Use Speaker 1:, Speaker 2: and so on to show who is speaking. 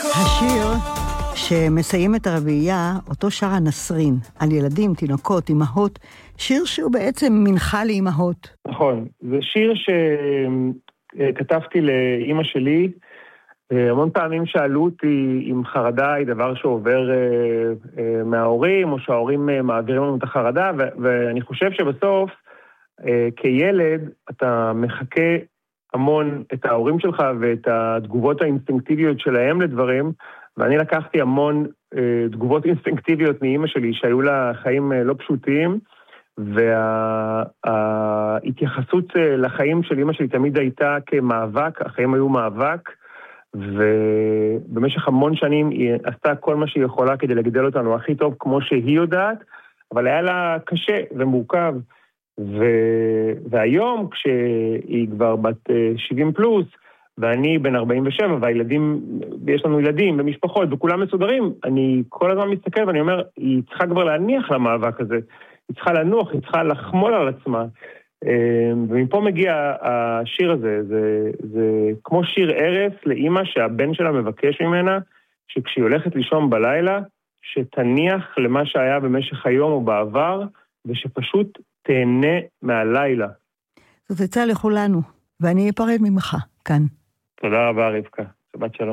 Speaker 1: השיר שמסיים את הרביעייה, אותו שר נסרין, על ילדים, תינוקות, אמהות, שיר שהוא בעצם מנחה לאמהות.
Speaker 2: נכון, זה שיר שכתבתי לאמא שלי, המון פעמים שאלו אותי אם חרדה היא דבר שעובר מההורים, או שההורים מעבירים לנו את החרדה, ואני חושב שבסוף, כילד, אתה מחכה המון את ההורים שלך ואת התגובות האינסטינקטיביות שלהם לדברים, ואני לקחתי המון תגובות אינסטינקטיביות מאמא שלי שהיו לה חיים לא פשוטים, וההתייחסות לחיים של אמא שלי תמיד הייתה כמאבק, החיים היו מאבק, ובמשך המון שנים היא עשתה כל מה שהיא יכולה כדי לגדל אותנו הכי טוב כמו שהיא יודעת, אבל היה לה קשה ומורכב, והיום כשהיא כבר בת 70 פלוס, ואני בן 47, והילדים, יש לנו ילדים ומשפחות, וכולם מסודרים, אני כל הזמן מסתכל ואני אומר, היא צריכה כבר להניח למאבק הזה, היא צריכה לנוח, היא צריכה לחמול על עצמה, ומפה מגיע השיר הזה, זה כמו שיר ערש לאמא שהבן שלה מבקש ממנה, שכשהיא הולכת לישון בלילה, שתניח למה שהיה במשך היום או בעבר, ושפשוט תהנה מהלילה.
Speaker 1: זאת יצא לכולנו, ואני אפרד ממך כאן.
Speaker 2: תודה רבה רבקה, שבת שלום.